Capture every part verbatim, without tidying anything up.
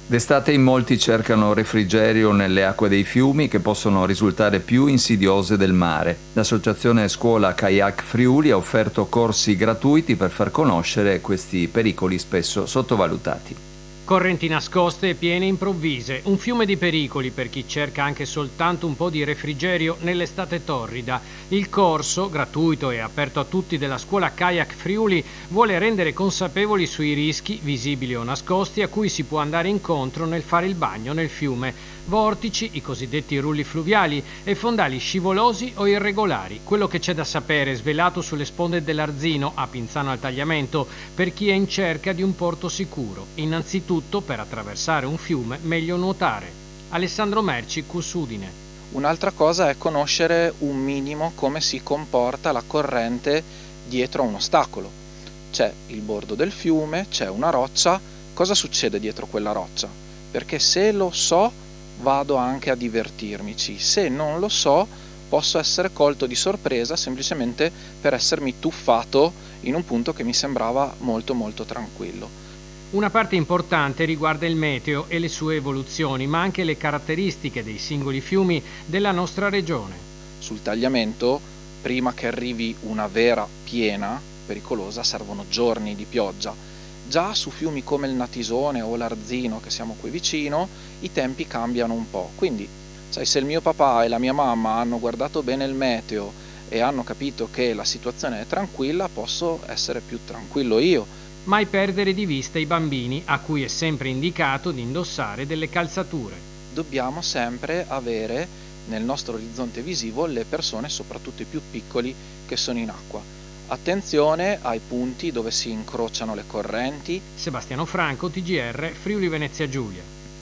D'estate in molti cercano refrigerio nelle acque dei fiumi che possono risultare più insidiose del mare. L'associazione Scuola Kayak Friuli ha offerto corsi gratuiti per far conoscere questi pericoli spesso sottovalutati. Correnti nascoste e piene improvvise, un fiume di pericoli per chi cerca anche soltanto un po' di refrigerio nell'estate torrida. Il corso, gratuito e aperto a tutti della scuola Kayak Friuli, vuole rendere consapevoli sui rischi, visibili o nascosti, a cui si può andare incontro nel fare il bagno nel fiume. Vortici, i cosiddetti rulli fluviali e fondali scivolosi o irregolari. Quello che c'è da sapere svelato sulle sponde dell'Arzino a Pinzano al Tagliamento per chi è in cerca di un porto sicuro. Innanzitutto, per attraversare un fiume, meglio nuotare. Alessandro Merci, Cusudine. Un'altra cosa è conoscere un minimo come si comporta la corrente dietro a un ostacolo. C'è il bordo del fiume, c'è una roccia, cosa succede dietro quella roccia? Perché se lo so vado anche a divertirmici, se non lo so posso essere colto di sorpresa semplicemente per essermi tuffato in un punto che mi sembrava molto molto tranquillo. Una parte importante riguarda il meteo e le sue evoluzioni, ma anche le caratteristiche dei singoli fiumi della nostra regione. Sul Tagliamento, prima che arrivi una vera piena pericolosa, servono giorni di pioggia. Già su fiumi come il Natisone o l'Arzino, che siamo qui vicino, i tempi cambiano un po'. Quindi, sai, se il mio papà e la mia mamma hanno guardato bene il meteo e hanno capito che la situazione è tranquilla, posso essere più tranquillo io. Mai perdere di vista i bambini, a cui è sempre indicato di indossare delle calzature. Dobbiamo sempre avere nel nostro orizzonte visivo le persone, soprattutto i più piccoli, che sono in acqua. Attenzione ai punti dove si incrociano le correnti. Sebastiano Franco, T G R, Friuli Venezia Giulia.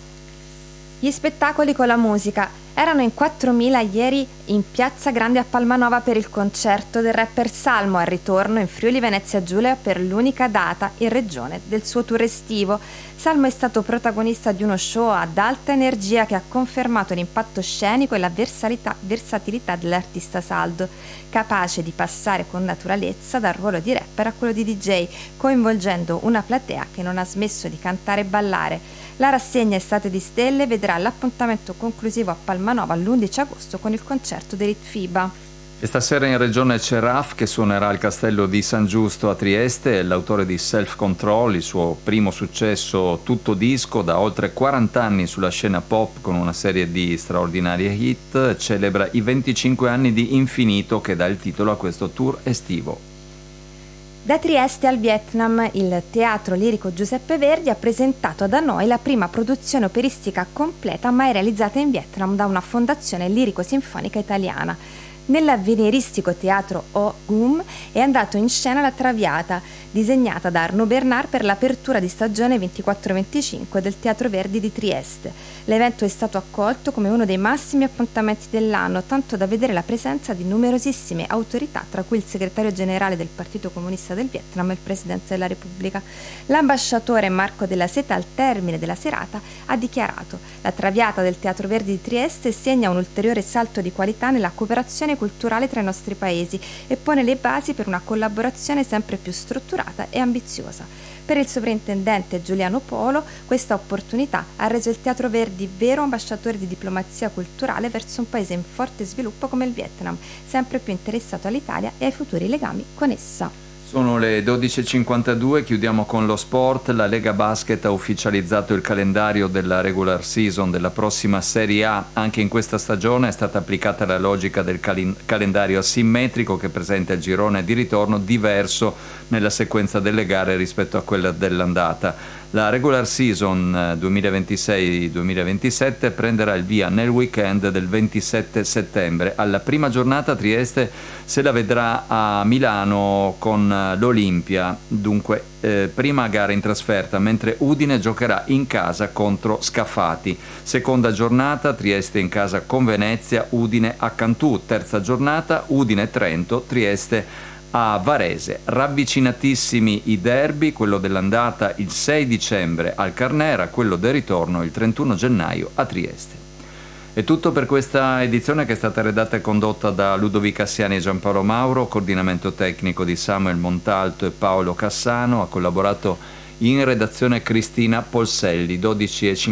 Gli spettacoli con la musica. Erano in quattromila ieri in Piazza Grande a Palmanova per il concerto del rapper Salmo al ritorno in Friuli Venezia Giulia per l'unica data in regione del suo tour estivo. Salmo è stato protagonista di uno show ad alta energia che ha confermato l'impatto scenico e la versatilità, versatilità dell'artista saldo, capace di passare con naturalezza dal ruolo di rapper a quello di D J, coinvolgendo una platea che non ha smesso di cantare e ballare. La rassegna Estate di Stelle vedrà l'appuntamento conclusivo a Palmanova l'undici agosto con il concerto di Ritfiba. E stasera in regione c'è Raf che suonerà al Castello di San Giusto a Trieste, è l'autore di Self Control, il suo primo successo tutto disco da oltre quaranta anni sulla scena pop con una serie di straordinarie hit, celebra i venticinque anni di Infinito che dà il titolo a questo tour estivo. Da Trieste al Vietnam, il Teatro Lirico Giuseppe Verdi ha presentato ad Hanoi la prima produzione operistica completa mai realizzata in Vietnam da una fondazione lirico-sinfonica italiana. Nell'avveniristico teatro O G U M è andato in scena La Traviata, disegnata da Arnaud Bernard per l'apertura di stagione ventiquattro venticinque del Teatro Verdi di Trieste. L'evento è stato accolto come uno dei massimi appuntamenti dell'anno, tanto da vedere la presenza di numerosissime autorità, tra cui il segretario generale del Partito Comunista del Vietnam e il Presidente della Repubblica. L'ambasciatore Marco della Seta, al termine della serata, ha dichiarato: La Traviata del Teatro Verdi di Trieste segna un ulteriore salto di qualità nella cooperazione culturale tra i nostri paesi e pone le basi per una collaborazione sempre più strutturata e ambiziosa. Per il sovrintendente Giuliano Polo, questa opportunità ha reso il Teatro Verdi vero ambasciatore di diplomazia culturale verso un paese in forte sviluppo come il Vietnam, sempre più interessato all'Italia e ai futuri legami con essa. Sono le dodici e cinquantadue, chiudiamo con lo sport. La Lega Basket ha ufficializzato il calendario della regular season della prossima Serie A. Anche in questa stagione è stata applicata la logica del cal- calendario asimmetrico che presenta il girone di ritorno diverso nella sequenza delle gare rispetto a quella dell'andata. La regular season duemilaventisei duemilaventisette prenderà il via nel weekend del ventisette settembre. Alla prima giornata Trieste se la vedrà a Milano con l'Olimpia, dunque eh, prima gara in trasferta, mentre Udine giocherà in casa contro Scafati. Seconda giornata Trieste in casa con Venezia, Udine a Cantù. Terza giornata Udine-Trento, Trieste a Varese. Ravvicinatissimi i derby, quello dell'andata il sei dicembre al Carnera, quello del ritorno il trentuno gennaio a Trieste. È tutto per questa edizione che è stata redatta e condotta da Ludovica Cassiani e Giampaolo Mauro, coordinamento tecnico di Samuel Montalto e Paolo Cassano, ha collaborato in redazione Cristina Polselli. dodici e cinquanta